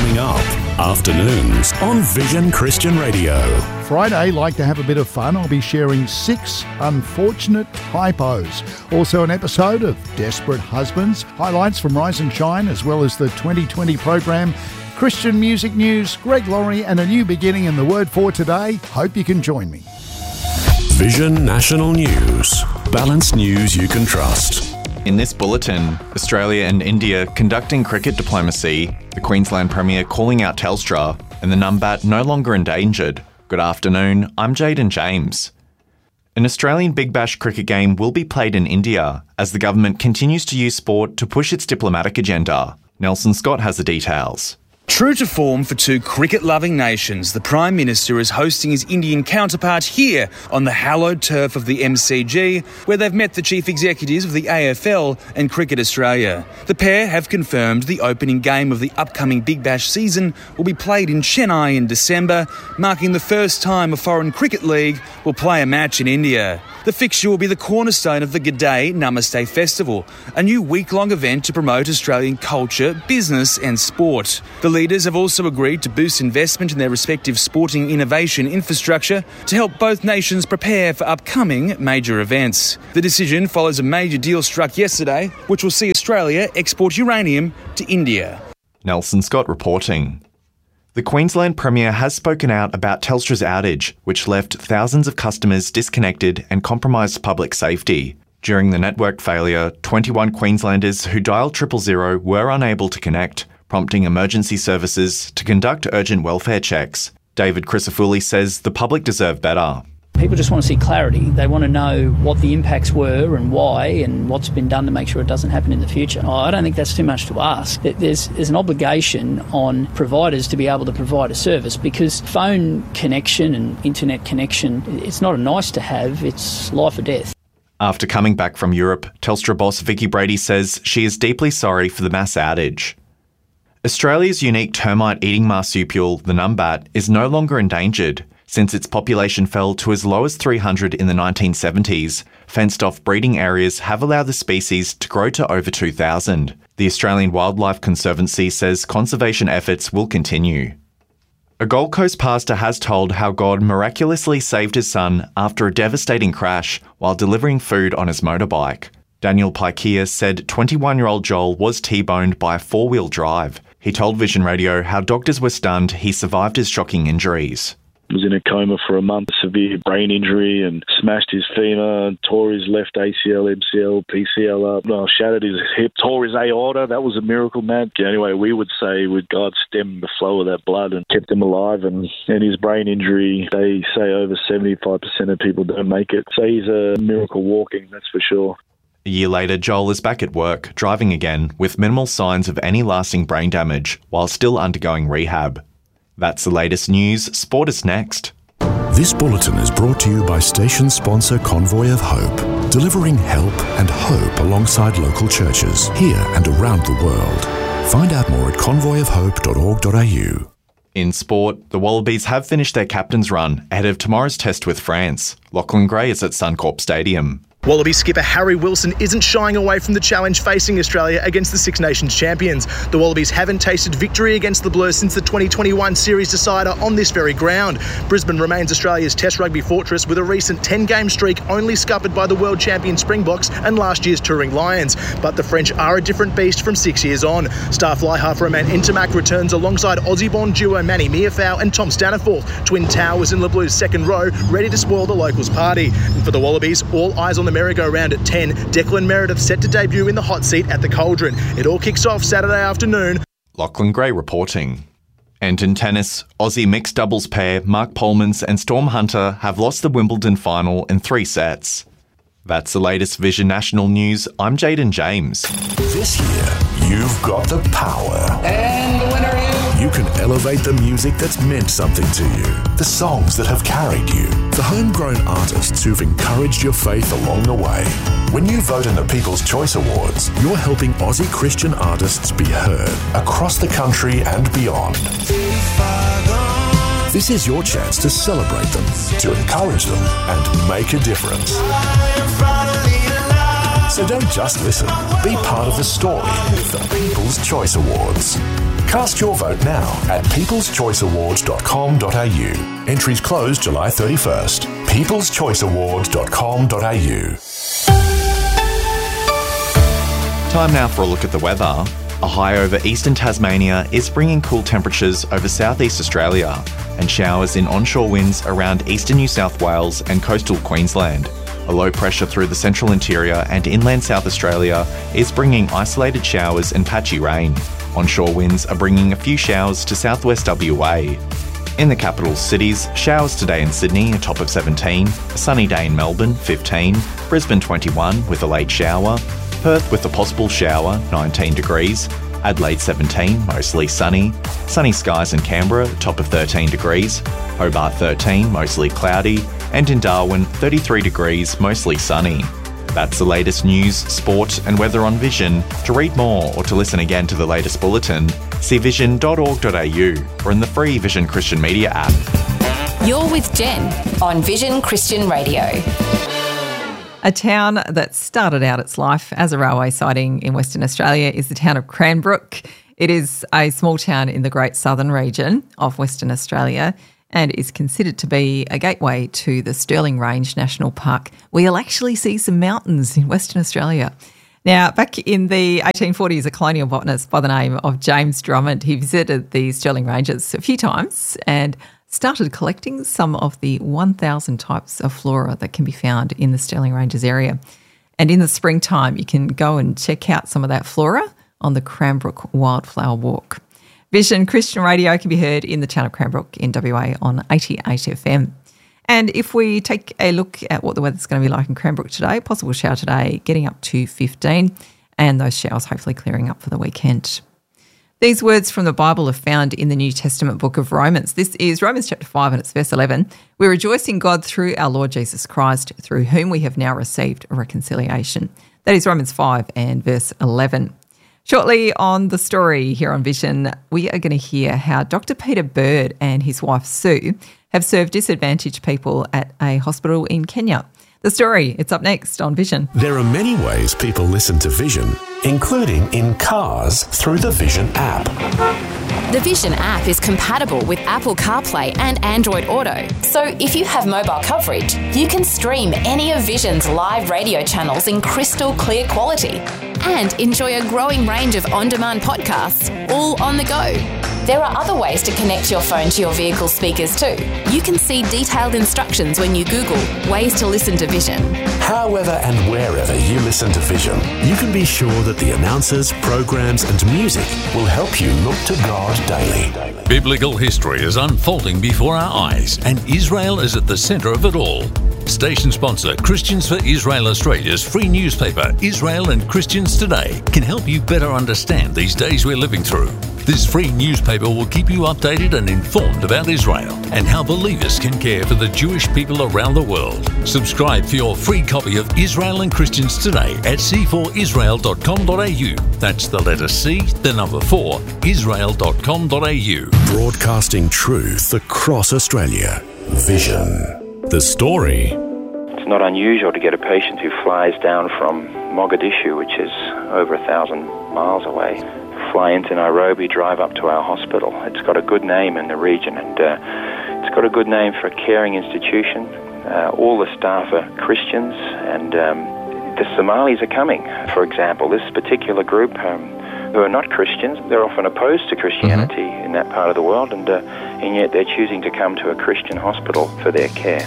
Coming up, afternoons on Vision Christian Radio. Friday, like to have a bit of fun. I'll be sharing 6 unfortunate typos. Also an episode of Desperate Husbands, highlights from Rise and Shine, as well as the 2020 program, Christian music news, Greg Laurie, and a new beginning in the Word for today. Hope you can join me. Vision National News. Balanced news you can trust. In this bulletin, Australia and India conducting cricket diplomacy, the Queensland Premier calling out Telstra, and the Numbat no longer endangered. Good afternoon, I'm Jaden James. An Australian Big Bash cricket game will be played in India as the government continues to use sport to push its diplomatic agenda. Nelson Scott has the details. True to form for two cricket-loving nations, the Prime Minister is hosting his Indian counterpart here on the hallowed turf of the MCG, where they've met the chief executives of the AFL and Cricket Australia. The pair have confirmed the opening game of the upcoming Big Bash season will be played in Chennai in December, marking the first time a foreign cricket league will play a match in India. The fixture will be the cornerstone of the G'day Namaste Festival, a new week-long event to promote Australian culture, business and sport. The leaders have also agreed to boost investment in their respective sporting innovation infrastructure to help both nations prepare for upcoming major events. The decision follows a major deal struck yesterday, which will see Australia export uranium to India. Nelson Scott reporting. The Queensland Premier has spoken out about Telstra's outage, which left thousands of customers disconnected and compromised public safety. During the network failure, 21 Queenslanders who dialed 000 were unable to connect, prompting emergency services to conduct urgent welfare checks. David Crisafulli says the public deserve better. People just want to see clarity. They want to know what the impacts were and why and what's been done to make sure it doesn't happen in the future. I don't think that's too much to ask. There's an obligation on providers to be able to provide a service, because phone connection and internet connection, it's not a nice to have, it's life or death. After coming back from Europe, Telstra boss Vicky Brady says she is deeply sorry for the mass outage. Australia's unique termite-eating marsupial, the Numbat, is no longer endangered. Since its population fell to as low as 300 in the 1970s, fenced-off breeding areas have allowed the species to grow to over 2,000. The Australian Wildlife Conservancy says conservation efforts will continue. A Gold Coast pastor has told how God miraculously saved his son after a devastating crash while delivering food on his motorbike. Daniel Pikea said 21-year-old Joel was T-boned by a 4-wheel drive. He told Vision Radio how doctors were stunned he survived his shocking injuries. Was in a coma for a month, severe brain injury, and smashed his femur, tore his left ACL, MCL, PCL up, shattered his hip, tore his aorta. That was a miracle, man. Anyway, we would say with God stemmed the flow of that blood and kept him alive. And his brain injury, they say over 75% of people don't make it. So he's a miracle walking, that's for sure. A year later, Joel is back at work, driving again, with minimal signs of any lasting brain damage, while still undergoing rehab. That's the latest news. Sport is next. This bulletin is brought to you by station sponsor Convoy of Hope, delivering help and hope alongside local churches here and around the world. Find out more at convoyofhope.org.au. In sport, the Wallabies have finished their captain's run ahead of tomorrow's test with France. Lachlan Gray is at Suncorp Stadium. Wallaby skipper Harry Wilson isn't shying away from the challenge facing Australia against the Six Nations champions. The Wallabies haven't tasted victory against the Blues since the 2021 series decider on this very ground. Brisbane remains Australia's Test rugby fortress with a recent 10-game streak only scuppered by the world champion Springboks and last year's touring Lions. But the French are a different beast from 6 years on. Star fly half Romain Ntamack returns alongside Aussie-born duo Manny Meafou and Tom Staniforth. Twin towers in Le Blues' second row, ready to spoil the locals' party. And for the Wallabies, all eyes on the merry-go-round at 10. Declan Meredith set to debut in the hot seat at the Cauldron. It all kicks off Saturday afternoon. Lachlan Gray reporting. And in tennis, Aussie mixed doubles pair Mark Polmans and Storm Hunter have lost the Wimbledon final in 3 sets. That's the latest Vision National News. I'm Jaden James. This year, you've got the power. And the winner is... You can elevate the music that's meant something to you, the songs that have carried you, the homegrown artists who've encouraged your faith along the way. When you vote in the People's Choice Awards, you're helping Aussie Christian artists be heard across the country and beyond. This is your chance to celebrate them, to encourage them, and make a difference. So don't just listen. Be part of the story with the People's Choice Awards. Cast your vote now at peopleschoiceawards.com.au. Entries close July 31st. peopleschoiceawards.com.au. Time now for a look at the weather. A high over eastern Tasmania is bringing cool temperatures over southeast Australia and showers in onshore winds around eastern New South Wales and coastal Queensland. A low pressure through the central interior and inland South Australia is bringing isolated showers and patchy rain. Onshore winds are bringing a few showers to southwest WA. In the capital cities, showers today in Sydney, a top of 17, a sunny day in Melbourne, 15, Brisbane 21 with a late shower, Perth with a possible shower, 19 degrees, Adelaide 17, mostly sunny, sunny skies in Canberra, top of 13 degrees, Hobart 13, mostly cloudy, and in Darwin 33 degrees, mostly sunny. That's the latest news, sport and weather on Vision. To read more or to listen again to the latest bulletin, see vision.org.au or in the free Vision Christian Media app. You're with Jen on Vision Christian Radio. A town that started out its life as a railway siding in Western Australia is the town of Cranbrook. It is a small town in the Great Southern region of Western Australia and is considered to be a gateway to the Stirling Range National Park, where you'll actually see some mountains in Western Australia. Now, back in the 1840s, a colonial botanist by the name of James Drummond, he visited the Stirling Ranges a few times and started collecting some of the 1,000 types of flora that can be found in the Stirling Ranges area. And in the springtime, you can go and check out some of that flora on the Cranbrook Wildflower Walk. Vision Christian Radio can be heard in the town of Cranbrook in WA on 88 FM. And if we take a look at what the weather's going to be like in Cranbrook today, possible shower today getting up to 15, and those showers hopefully clearing up for the weekend. These words from the Bible are found in the New Testament book of Romans. This is Romans chapter 5 and it's verse 11. We rejoice in God through our Lord Jesus Christ, through whom we have now received a reconciliation. That is Romans 5 and verse 11. Shortly on The Story here on Vision, we are going to hear how Dr. Peter Bird and his wife Sue have served disadvantaged people at a hospital in Kenya. The Story, it's up next on Vision. There are many ways people listen to Vision, including in cars through the Vision app. The Vision app is compatible with Apple CarPlay and Android Auto. So if you have mobile coverage, you can stream any of Vision's live radio channels in crystal clear quality and enjoy a growing range of on-demand podcasts all on the go. There are other ways to connect your phone to your vehicle speakers too. You can see detailed instructions when you Google ways to listen to Vision. However and wherever you listen to Vision, you can be sure that the announcers, programs and music will help you look to God daily. Biblical history is unfolding before our eyes, and Israel is at the centre of it all. Station sponsor Christians for Israel Australia's free newspaper, Israel and Christians Today, can help you better understand these days we're living through. This free newspaper will keep you updated and informed about Israel and how believers can care for the Jewish people around the world. Subscribe for your free copy of Israel and Christians Today at c4israel.com.au. That's the letter C, the number 4, israel.com.au. Broadcasting truth across Australia. Vision. The Story. It's not unusual to get a patient who flies down from Mogadishu, which is over 1,000 miles away, fly into Nairobi, drive up to our hospital. It's got a good name in the region, and it's got a good name for a caring institution. All the staff are Christians, and the Somalis are coming, for example. This particular group who are not Christians, they're often opposed to Christianity in that part of the world, and yet they're choosing to come to a Christian hospital for their care.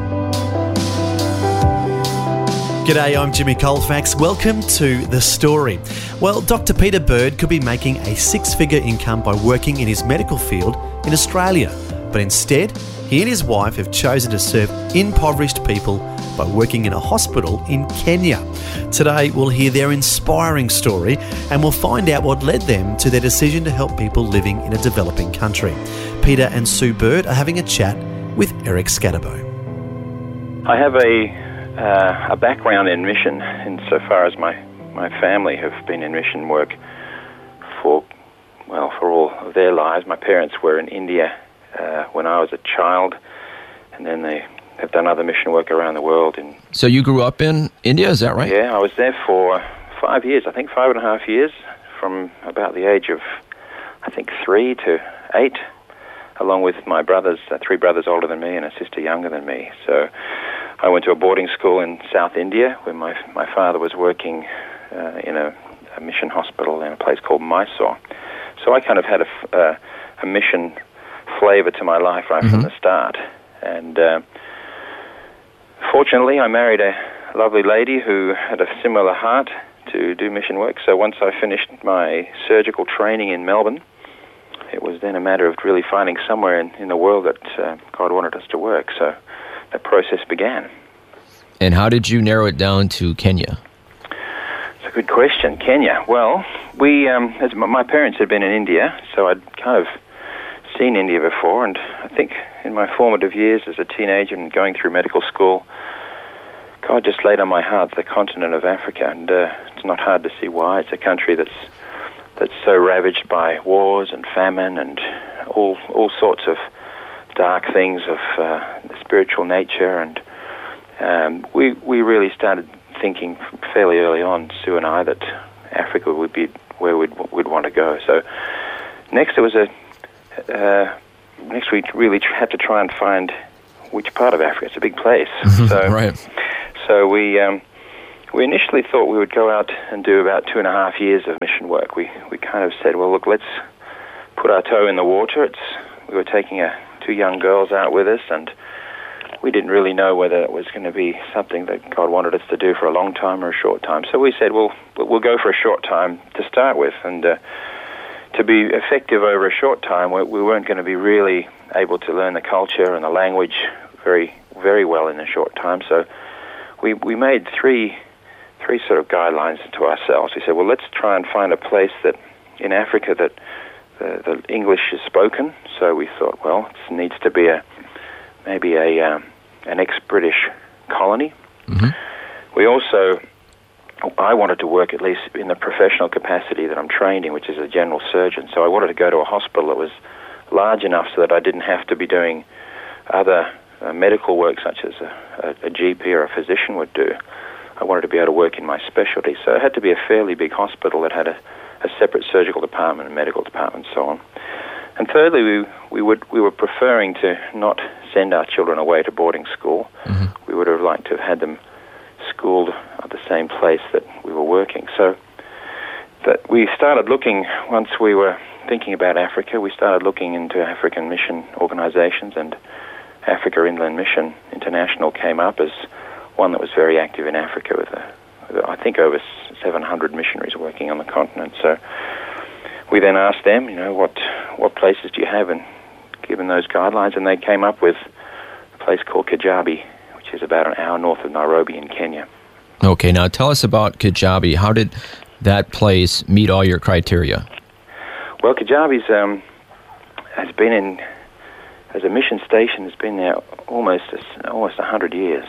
G'day, I'm Jimmy Colfax. Welcome to The Story. Well, Dr. Peter Bird could be making a six-figure income by working in his medical field in Australia, but instead, he and his wife have chosen to serve impoverished people by working in a hospital in Kenya. Today, we'll hear their inspiring story and we'll find out what led them to their decision to help people living in a developing country. Peter and Sue Bird are having a chat with Eric Scatterbo. I have a background in mission insofar as my family have been in mission work for all of their lives. My parents were in India when I was a child, and then they have done other mission work around the world. So you grew up in India, is that right? Yeah, I was there for 5 years, I think 5.5 years, from about the age of I think 3 to 8, along with my brothers, 3 brothers older than me and a sister younger than me. So I went to a boarding school in South India where my father was working in a mission hospital in a place called Mysore. So I kind of had a mission flavour to my life right from the start. And fortunately, I married a lovely lady who had a similar heart to do mission work. So once I finished my surgical training in Melbourne, it was then a matter of really finding somewhere in the world that God wanted us to work. So that process began. And how did you narrow it down to Kenya? It's a good question. Kenya. Well, as my parents had been in India, so I'd kind of seen India before, and I think in my formative years as a teenager and going through medical school, God just laid on my heart the continent of Africa, and it's not hard to see why. It's a country that's so ravaged by wars and famine and all sorts of dark things of spiritual nature, and we really started thinking fairly early on, Sue and I, that Africa would be where we'd want to go. So next we really had to try and find which part of Africa. It's a big place. So we initially thought we would go out and do about 2.5 years of mission work. We kind of said, well, look, let's put our toe in the water. We were taking 2 young girls out with us, and we didn't really know whether it was going to be something that God wanted us to do for a long time or a short time. So we said, well, we'll go for a short time to start with, and to be effective over a short time, we weren't going to be really able to learn the culture and the language very, very well in a short time. So we made three sort of guidelines to ourselves. We said, well, let's try and find a place that in Africa that the English is spoken. So we thought, well, it needs to be maybe an ex-British colony. We also, I wanted to work at least in the professional capacity that I'm trained in, which is a general surgeon. So I wanted to go to a hospital that was large enough so that I didn't have to be doing other medical work such as a GP or a physician would do. I wanted to be able to work in my specialty. So it had to be a fairly big hospital that had a separate surgical department and medical department and so on. And thirdly, we were preferring to not send our children away to boarding school. We would have liked to have had them schooled at the same place that we were working. So that we started looking, once we were thinking about Africa, we started looking into African mission organizations, and Africa Inland Mission International came up as one that was very active in Africa with I think over 700 missionaries working on the continent. So we then asked them, what places do you have, and given those guidelines, and they came up with a place called Kijabi, which is about an hour north of Nairobi in Kenya. Okay, now tell us about Kijabi. How did that place meet all your criteria? Well, Kijabi's has been in, as a mission station, has been there almost 100 years.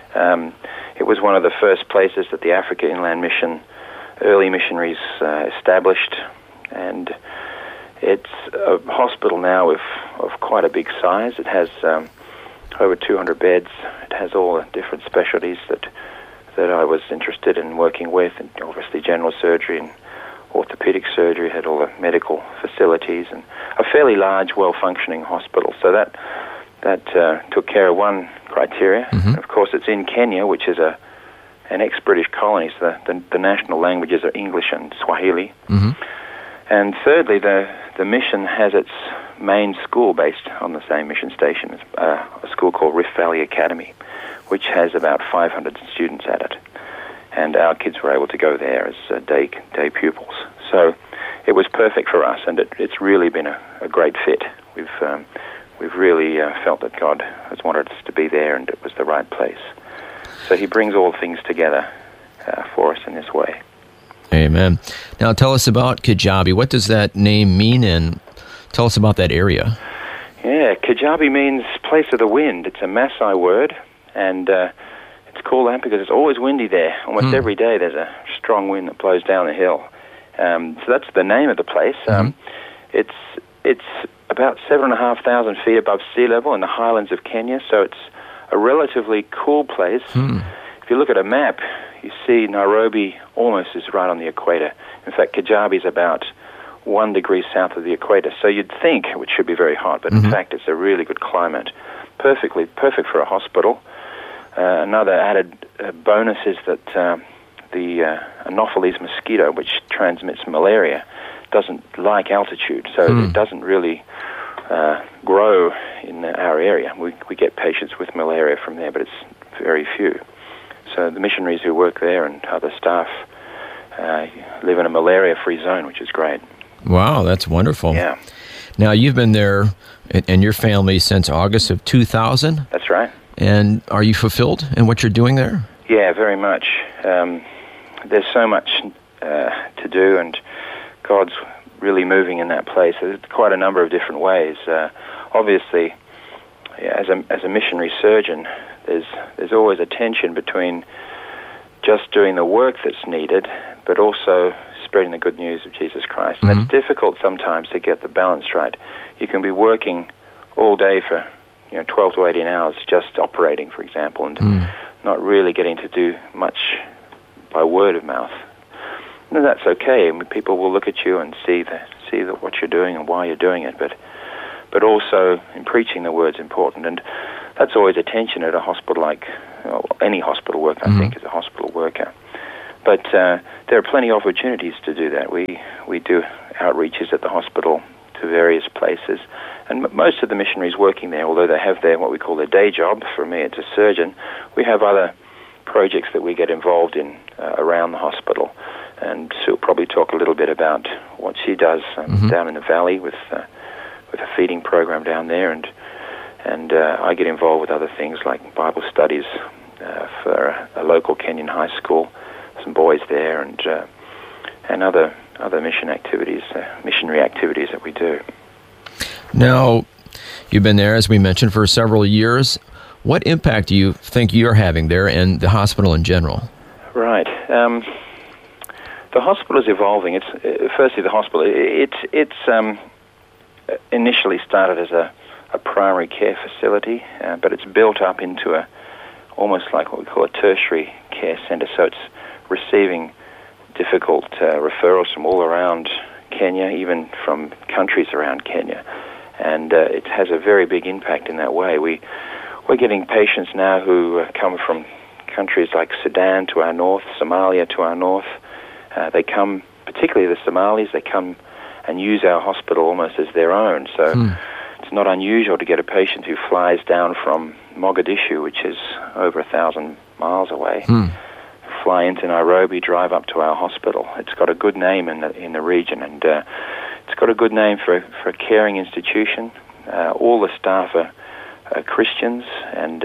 It was one of the first places that the Africa Inland Mission early missionaries established, and it's a hospital now of quite a big size. It has over 200 beds. It has all the different specialties that I was interested in working with, and obviously general surgery and orthopedic surgery, had all the medical facilities, and a fairly large, well-functioning hospital. So that took care of one criteria. And of course, it's in Kenya, which is an ex-British colony, so the national languages are English and Swahili. And thirdly, the mission has its main school based on the same mission station. It's a school called Rift Valley Academy, which has about 500 students at it. And our kids were able to go there as day pupils. So it was perfect for us, and it's really been a great fit. We've really felt that God has wanted us to be there, and it was the right place. So He brings all things together for us in this way. Amen. Now tell us about Kijabi. What does that name mean, and tell us about that area? Yeah, Kijabi means place of the wind. It's a Maasai word, and it's called that because it's always windy there. Almost every day there's a strong wind that blows down the hill. So that's the name of the place. It's about 7,500 feet above sea level in the highlands of Kenya, so it's a relatively cool place. If you look at a map, you see Nairobi almost is right on the equator. In fact, Kijabi is about 1 degree south of the equator. So you'd think it should be very hot, but in fact it's a really good climate. Perfect for a hospital. Another added bonus is that the Anopheles mosquito, which transmits malaria, doesn't like altitude, so it doesn't really grow in our area. We get patients with malaria from there, but it's very few. So the missionaries who work there and other staff live in a malaria-free zone, which is great. Wow, that's wonderful. Yeah. Now, you've been there and your family since August of 2000? That's right. And are you fulfilled in what you're doing there? Yeah, very much. There's so much to do, and God's really moving in that place. There's quite a number of different ways. Obviously, as a missionary surgeon, there's always a tension between just doing the work that's needed, but also spreading the good news of Jesus Christ. And it's difficult sometimes to get the balance right. You can be working all day for 12 to 18 hours just operating, for example, and not really getting to do much by word of mouth. And that's okay. I mean, people will look at you and see what you're doing and why you're doing it, but also in preaching the word's important. And that's always a tension at a hospital like any hospital worker, I think, as a hospital worker. But there are plenty of opportunities to do that. We do outreaches at the hospital to various places, and most of the missionaries working there, although they have what we call their day job, for me it's a surgeon, we have other projects that we get involved in around the hospital. And Sue will probably talk a little bit about what she does down in the valley with a feeding program down there, and I get involved with other things like Bible studies for a local Kenyan high school, some boys there, and other missionary activities that we do. Now, you've been there, as we mentioned, for several years. What impact do you think you're having there and the hospital in general? Right. The hospital is evolving. Firstly, the hospital. It's initially started as a primary care facility, but it's built up into almost like what we call a tertiary care center. So it's receiving difficult referrals from all around Kenya, even from countries around Kenya, and it has a very big impact in that way. We're getting patients now who come from countries like Sudan to our north, Somalia to our north. They come, particularly the Somalis, they come and use our hospital almost as their own. So it's not unusual to get a patient who flies down from Mogadishu, which is over 1,000 miles away, fly into Nairobi, drive up to our hospital. It's got a good name in the region, and it's got a good name for a caring institution. All the staff are Christians, and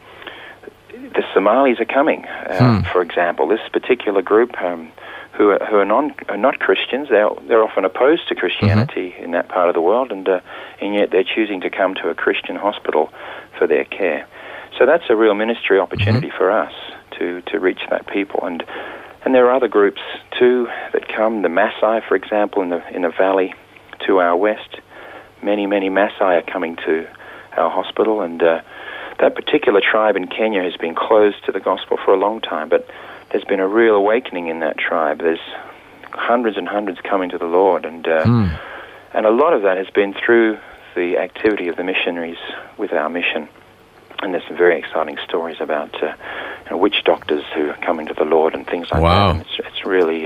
the Somalis are coming. For example, this particular group who are not Christians, they're often opposed to Christianity in that part of the world, and yet they're choosing to come to a Christian hospital for their care. So that's a real ministry opportunity for us to reach that people, and there are other groups too that come. The Maasai, for example, in the valley to our west, many Maasai are coming to our hospital, and that particular tribe in Kenya has been closed to the gospel for a long time, but there's been a real awakening in that tribe. There's hundreds and hundreds coming to the Lord, and a lot of that has been through the activity of the missionaries with our mission. And there's some very exciting stories about witch doctors who are coming to the Lord and things like that. And it's really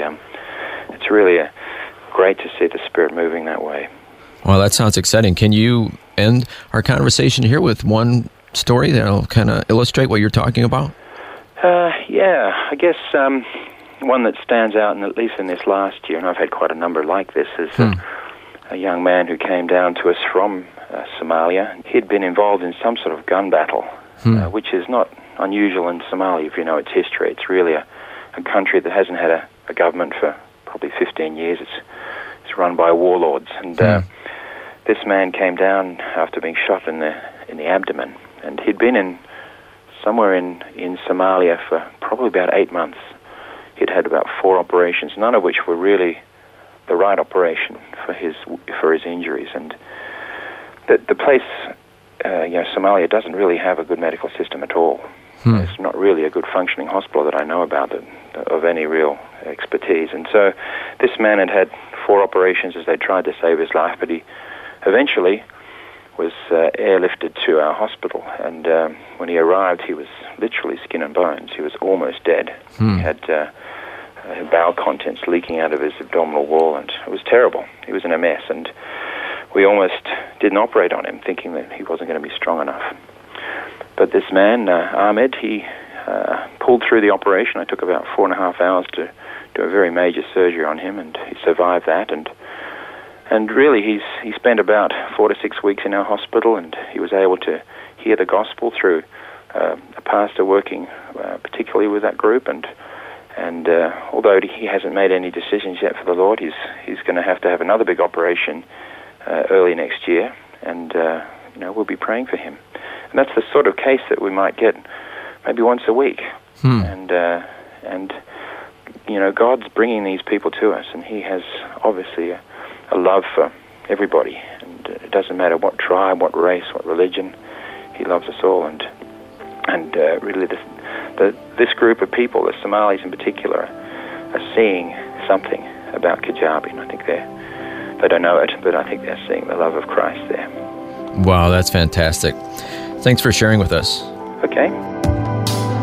great to see the Spirit moving that way. Well, that sounds exciting. Can you end our conversation here with one story that'll kind of illustrate what you're talking about? Yeah, I guess one that stands out, and at least in this last year, and I've had quite a number like this, is a young man who came down to us from Somalia. He'd been involved in some sort of gun battle, which is not unusual in Somalia if you know its history. It's really a country that hasn't had a government for probably 15 years. It's run by warlords, and this man came down after being shot in the abdomen, and he'd been somewhere in Somalia for probably about 8 months. He'd had about 4 operations, none of which were really the right operation for his injuries, and the place, Somalia doesn't really have a good medical system at all. It's not really a good functioning hospital that I know about of any real expertise. And so this man had 4 operations as they tried to save his life, but he eventually was airlifted to our hospital, and when he arrived, he was literally skin and bones. He was almost dead. He had bowel contents leaking out of his abdominal wall, and it was terrible. He was in a mess, and we almost didn't operate on him, thinking that he wasn't going to be strong enough. But this man, Ahmed, he pulled through the operation. I took about 4.5 hours to do a very major surgery on him, and he survived that, and really, he spent about 4 to 6 weeks in our hospital, and he was able to hear the gospel through a pastor working particularly with that group. And although he hasn't made any decisions yet for the Lord, he's going to have another big operation early next year, and we'll be praying for him. And that's the sort of case that we might get maybe once a week. And God's bringing these people to us, and He has obviously a love for everybody, and it doesn't matter what tribe, what race, what religion. He loves us all, and really this group of people, the Somalis in particular, are seeing something about Kajabi, and I think they don't know it, but I think they're seeing the love of Christ there. Wow, that's fantastic. Thanks for sharing with us. Okay.